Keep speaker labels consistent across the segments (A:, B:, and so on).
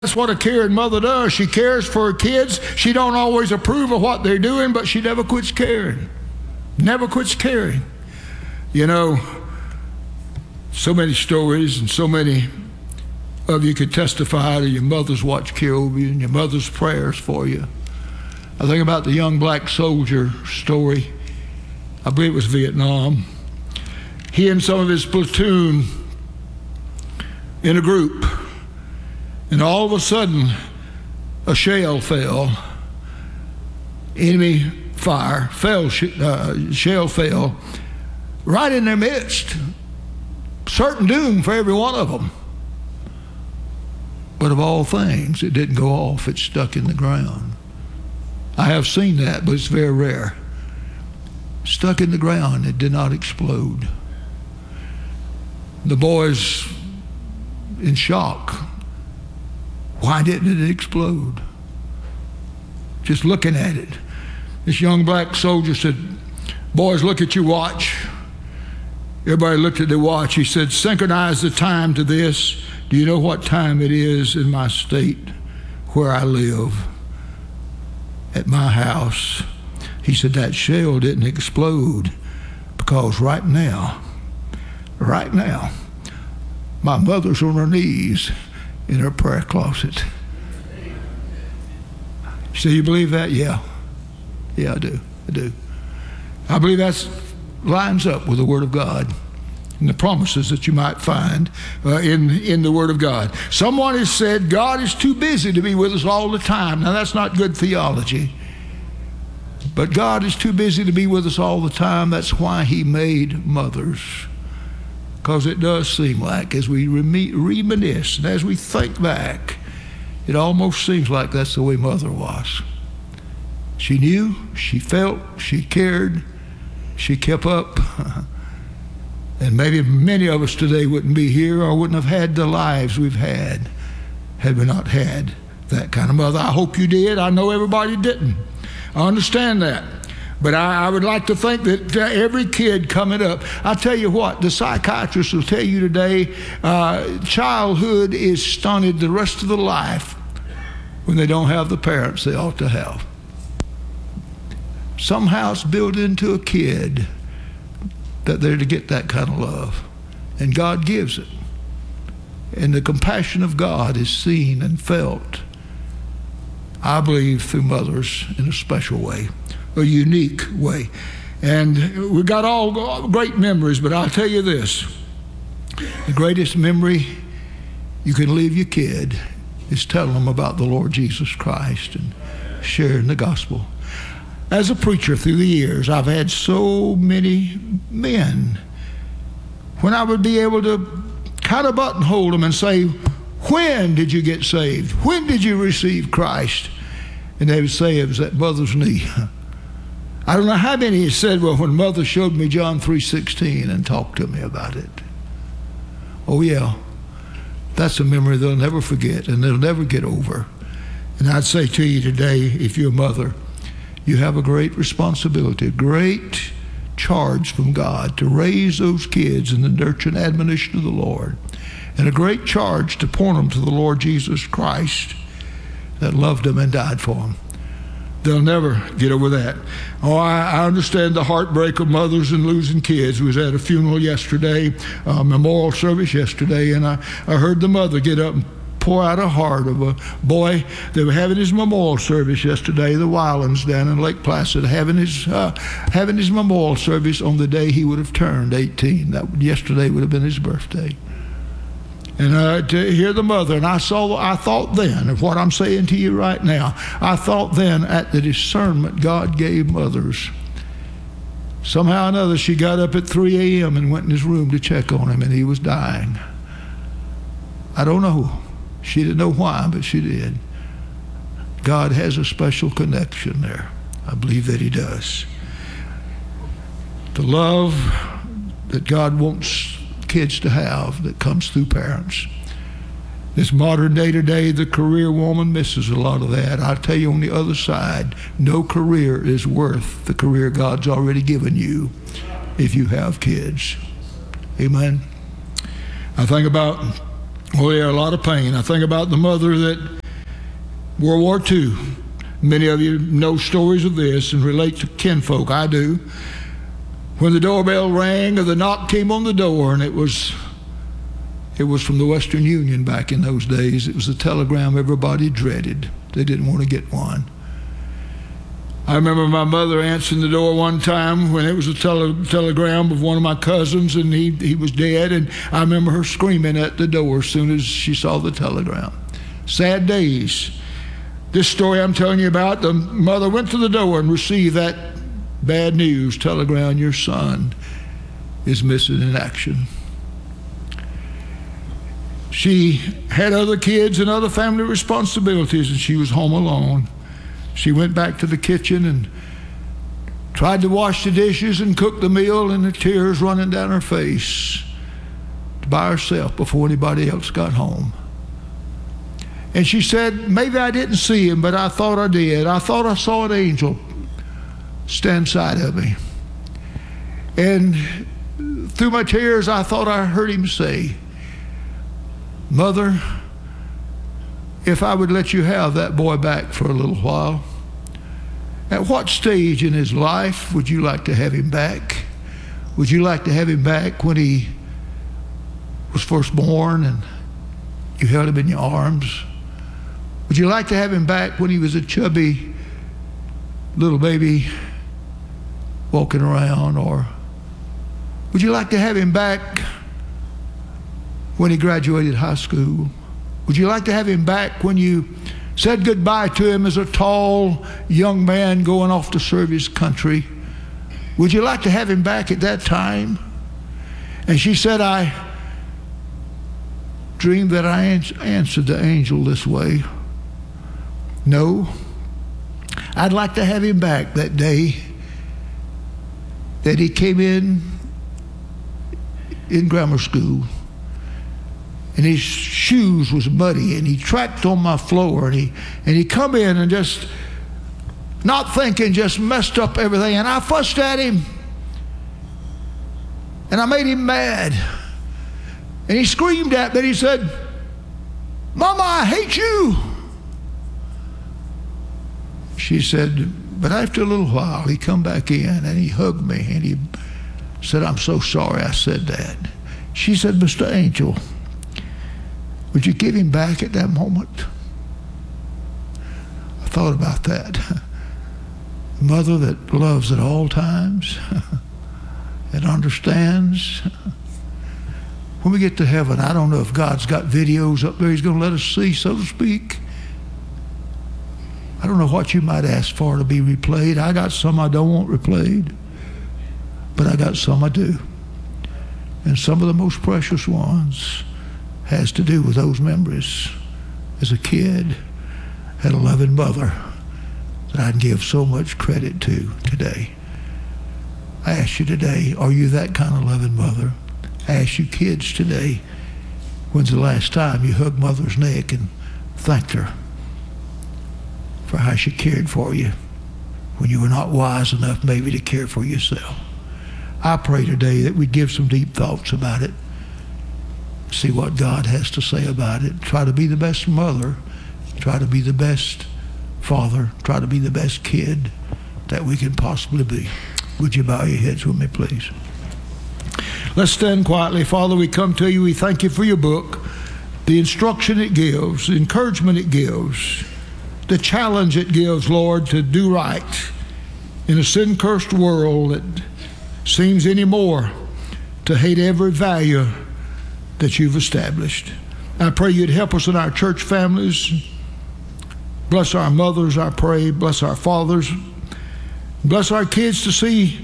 A: That's what a caring mother does. She cares for her kids. She don't always approve of what they're doing, but she never quits caring. Never quits caring. You know, so many stories and so many of you could testify to your mother's watch care over you and your mother's prayers for you. I think about the young black soldier story. I believe it was Vietnam. He and some of his platoon in a group, and all of a sudden a shell fell. Enemy fire fell, shell fell right in their midst. Certain doom for every one of them. But of all things, it didn't go off. It stuck in the ground. I have seen that, but it's very rare. Stuck in the ground, it did not explode. The boys in shock. Why didn't it explode? Just looking at it. This young black soldier said, boys, look at your watch. Everybody looked at their watch. He said, synchronize the time to this. Do you know what time it is in my state where I live? At my house. He said, that shell didn't explode because right now, my mother's on her knees in her prayer closet. So you believe that? Yeah. Yeah, I do. I believe that lines up with the Word of God and the promises that you might find in the Word of God. Someone has said God is too busy to be with us all the time. Now that's not good theology. But God is too busy to be with us all the time. That's why He made mothers. Because it does seem like, as we reminisce and as we think back, it almost seems like that's the way Mother was. She knew, she felt, she cared, she kept up. And maybe many of us today wouldn't be here or wouldn't have had the lives we've had we not had that kind of mother. I hope you did. I know everybody didn't. I understand that. But I would like to think that every kid coming up, I tell you what, the psychiatrists will tell you today, childhood is stunted the rest of the life when they don't have the parents they ought to have. Somehow it's built into a kid that they're to get that kind of love. And God gives it. And the compassion of God is seen and felt, I believe, through mothers in a special way. A unique way. And we've got all great memories, but I'll tell you this. The greatest memory you can leave your kid is telling them about the Lord Jesus Christ and sharing the gospel. As a preacher through the years, I've had so many men when I would be able to kind of buttonhole them and say, when did you get saved? When did you receive Christ? And they would say it was at mother's knee. I don't know how many said, well, when mother showed me John 3:16 and talked to me about it. Oh yeah, that's a memory they'll never forget and they'll never get over. And I'd say to you today, if you're a mother, you have a great responsibility, a great charge from God to raise those kids in the nurture and admonition of the Lord, and a great charge to point them to the Lord Jesus Christ that loved them and died for them. They'll never get over that. Oh, I understand the heartbreak of mothers and losing kids. We was at a funeral yesterday, a memorial service yesterday, and I heard the mother get up and pour out a heart of a boy. They were having his memorial service yesterday, the Wylands down in Lake Placid, having his memorial service on the day he would have turned 18. That yesterday would have been his birthday. And to hear the mother, and I thought then of what I'm saying to you right now. I thought then at the discernment God gave mothers. Somehow or another, she got up at 3 a.m. and went in his room to check on him, and he was dying. I don't know. She didn't know why, but she did. God has a special connection there. I believe that He does. The love that God wants kids to have that comes through parents. This modern day today, the career woman misses a lot of that. I tell you, on the other side, no career is worth the career God's already given you if you have kids. Amen. I think about Oh, yeah, a lot of pain. I think about the mother that World War II. Many of you know stories of this and relate to kinfolk. I do. When the doorbell rang or the knock came on the door, and it was from the Western Union back in those days. It was the telegram everybody dreaded. They didn't want to get one. I remember my mother answering the door one time when it was a telegram of one of my cousins, and he was dead, and I remember her screaming at the door as soon as she saw the telegram. Sad days. This story I'm telling you about, the mother went to the door and received that bad news telegram: your son is missing in action. She had other kids and other family responsibilities, and she was home alone. She went back to the kitchen and tried to wash the dishes and cook the meal, and the tears running down her face, by herself before anybody else got home. And she said, maybe I didn't see him, but I thought I did. I thought I saw an angel stand side of me. And through my tears, I thought I heard him say, Mother, if I would let you have that boy back for a little while, at what stage in his life would you like to have him back? Would you like to have him back when he was first born and you held him in your arms? Would you like to have him back when he was a chubby little baby walking around? Or would you like to have him back when he graduated high school? Would you like to have him back when you said goodbye to him as a tall young man going off to serve his country? Would you like to have him back at that time? And she said, I dreamed that I answered the angel this way. No, I'd like to have him back that day that he came in grammar school, and his shoes was muddy, and he tracked on my floor, and he come in and just, not thinking, just messed up everything, and I fussed at him, and I made him mad, and he screamed at me, and he said, Mama, I hate you. She said, but after a little while, he come back in, and he hugged me, and he said, I'm so sorry I said that. She said, Mr. Angel, would you give him back at that moment? I thought about that. A mother that loves at all times and understands. When we get to heaven, I don't know if God's got videos up there he's going to let us see, so to speak. I don't know what you might ask for to be replayed. I got some I don't want replayed, but I got some I do. And some of the most precious ones has to do with those memories. As a kid, had a loving mother that I'd give so much credit to today. I ask you today, are you that kind of loving mother? I ask you kids today, when's the last time you hugged mother's neck and thanked her for how she cared for you when you were not wise enough maybe to care for yourself? I pray today that we'd give some deep thoughts about it, see what God has to say about it, try to be the best mother, try to be the best father, try to be the best kid that we can possibly be. Would you bow your heads with me, please? Let's stand quietly. Father, we come to you. We thank you for your book, the instruction it gives, the encouragement it gives, the challenge it gives, Lord, to do right in a sin-cursed world that seems anymore to hate every value that you've established. I pray you'd help us in our church families. Bless our mothers, I pray. Bless our fathers. Bless our kids to see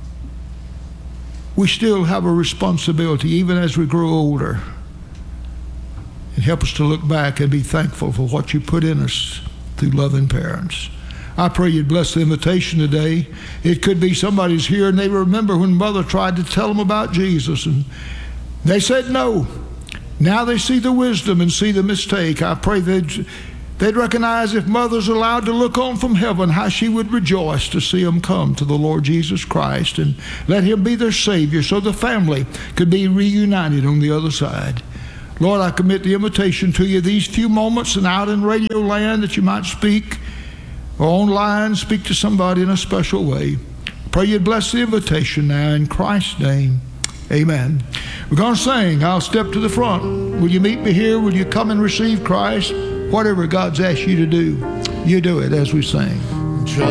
A: we still have a responsibility even as we grow older. And help us to look back and be thankful for what you put in us through loving parents. I pray you'd bless the invitation today. It could be somebody's here and they remember when mother tried to tell them about Jesus and they said no. Now they see the wisdom and see the mistake. I pray they'd recognize if mother's allowed to look on from heaven, how she would rejoice to see them come to the Lord Jesus Christ and let him be their Savior so the family could be reunited on the other side. Lord, I commit the invitation to you these few moments, and out in radio land that you might speak, or online, speak to somebody in a special way. Pray you'd bless the invitation now in Christ's name. Amen. We're going to sing. I'll step to the front. Will you meet me here? Will you come and receive Christ? Whatever God's asked you to do, you do it as we sing.